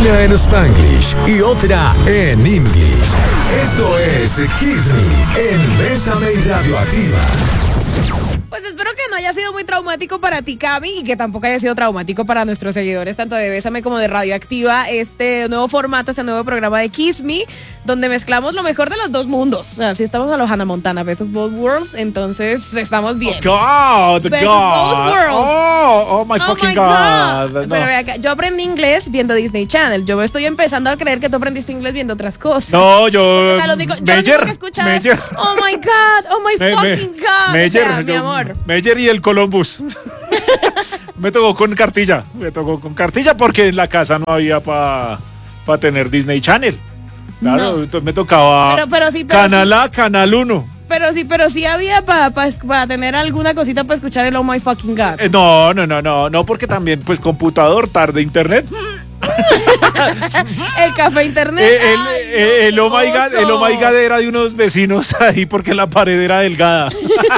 Una en Spanglish y otra en English. Esto es Kiss Me en Bésame y Radioactiva. Pues espero que no haya sido muy traumático para ti, Cami, y que tampoco haya sido traumático para nuestros seguidores, tanto de Bésame como de Radioactiva, este nuevo formato, este nuevo programa de Kiss Me, donde mezclamos lo mejor de los dos mundos. O sea, si estamos a los Hannah Montana, Best of Both Worlds, entonces estamos bien. God, Best God. of Both Worlds. Oh my fucking God. No. Pero ve acá, yo aprendí inglés viendo Disney Channel. Yo me estoy empezando a creer que tú aprendiste inglés viendo otras cosas. No, yo. O sea, lo único que he escuchado es, oh my God, oh my fucking God. Meyer, o sea, mi amor. Meyer y el Columbus. Me tocó con cartilla. Porque en la casa no había para tener Disney Channel. Claro, No. entonces me tocaba Pero sí, Canal A, Canal 1. Pero sí había para tener alguna cosita para escuchar el Oh My Fucking God. No, porque también, pues, computador, tarde, internet. El café internet. El Oh My God era de unos vecinos ahí porque la pared era delgada.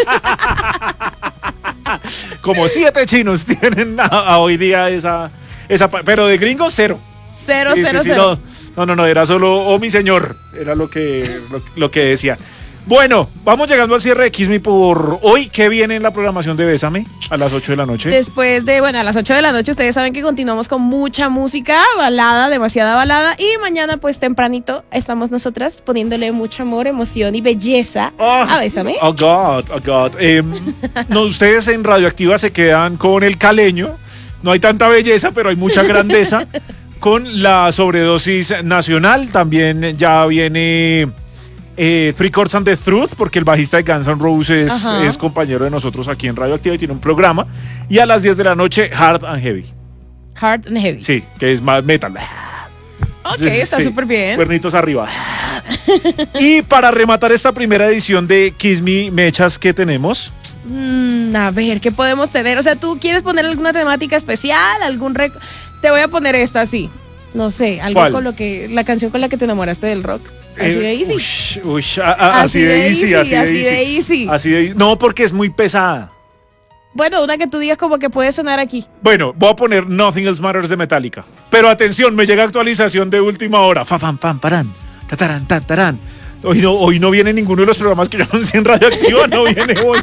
Como 7 chinos tienen a hoy día esa pero de gringos cero. Cero. No, era solo oh mi señor, era lo que decía. Bueno, vamos llegando al cierre de Kiss Me por hoy. ¿Qué viene en la programación de Bésame a las 8 de la noche? Después de, a las 8 de la noche ustedes saben que continuamos con mucha música, balada, demasiada balada. Y mañana pues tempranito estamos nosotras poniéndole mucho amor, emoción y belleza a Bésame. Oh God. No, ustedes en Radioactiva se quedan con el caleño. No hay tanta belleza, pero hay mucha grandeza. Con la sobredosis nacional también ya viene... 3 Chords and the Truth, porque el bajista de Guns N' Roses es compañero de nosotros aquí en Radioactiva y tiene un programa. Y a las 10 de la noche, Hard and Heavy. Hard and Heavy. Sí, que es más metal. Ok, está súper bien. Cuernitos arriba. Y para rematar esta primera edición de Kiss Me Mechas, ¿qué tenemos? A ver, ¿qué podemos tener? O sea, ¿tú quieres poner alguna temática especial? Te voy a poner esta, sí. No sé, algo ¿Cuál? con lo que... La canción con la que te enamoraste del rock. Así de easy. Así de easy. No, porque es muy pesada. Bueno, una que tú digas como que puede sonar aquí. Bueno, voy a poner Nothing Else Matters de Metallica. Pero atención, me llega actualización de última hora. Fa, fam, pam, parán. Tatarán, tatarán. Hoy no viene ninguno de los programas que yo anuncié en Radioactiva. No viene hoy.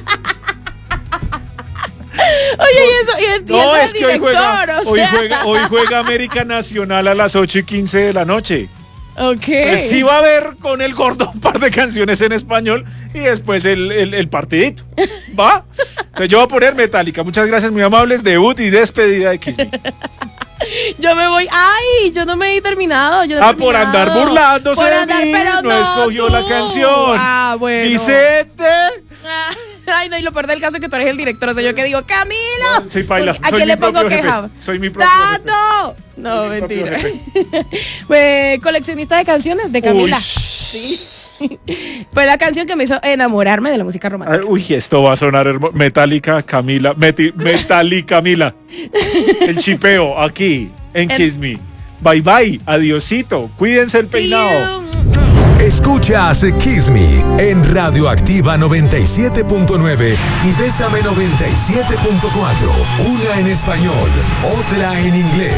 Oye, No, es que hoy juega América Nacional a las 8:15 de la noche. Ok. Pues sí va a haber con el gordo un par de canciones en español y después el partidito. ¿Va? Entonces yo voy a poner Metallica. Muchas gracias, muy amables. Debut y despedida de Kiss Me. Yo me voy. ¡Ay! Yo no me he terminado. Por andar burlándose de mí. Pero no escogió la canción. Bueno. Vicente. Ay, no, y lo peor del caso es que tú eres el director. O sea, yo que digo, ¡Camilo! Soy paila. ¿A quién le pongo queja? Soy mi propio ¡Tato! No, mentira. Coleccionista de canciones de Camila. Sí. Fue la canción que me hizo enamorarme de la música romántica. Uy, esto va a sonar hermoso. Metallica, Camila. Metallica, Camila. El chipeo aquí en Kiss Me. Bye bye, adiosito. Cuídense el peinado. Escuchas Kiss Me en Radioactiva 97.9 y Bésame 97.4. Una en español, otra en inglés.